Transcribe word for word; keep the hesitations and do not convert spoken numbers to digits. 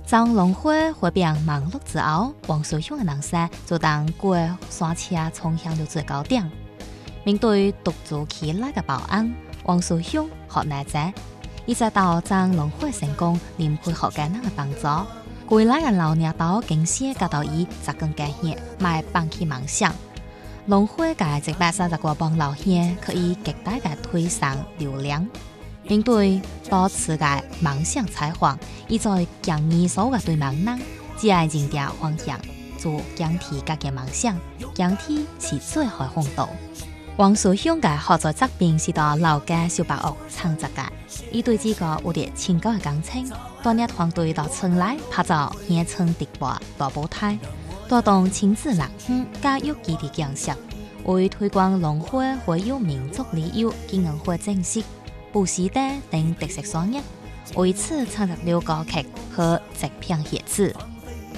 张龙辉回边忙碌之後，黃水鄉嘅人士就當過山車衝向到最高點。面對獨自起來嘅保安，黃水鄉學奶仔，一直到張龍輝成功連配合嘅人嘅幫助，歸來嘅老娘到驚喜教導伊就更加熱，賣放棄夢想。龍輝嘅一百三十個幫老兄可以極大嘅推上流量。面對多次嘅夢想採訪，伊在強二所嘅對盲人，只係認定方向，做強提家嘅夢想，強提是最好風道。黃水鄉嘅合作作品是到老嘅小白屋創作嘅，伊對這個有啲清高嘅感情，當日團隊到村內拍照現場直播大舞台，帶動親子人園教育基地建設，為推廣龍輝會有民族旅遊經營會正式。布時代等特色商業，為此創作了歌曲和製片寫字。